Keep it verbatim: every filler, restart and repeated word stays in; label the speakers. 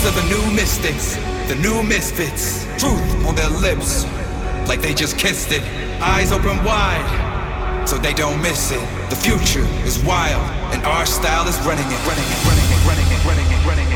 Speaker 1: These are the new mystics, the new misfits. Truth on their lips, like they just kissed it. Eyes open wide, so they don't miss it. The future is wild, and our style is running it, running it, running it, running it, running it, running it.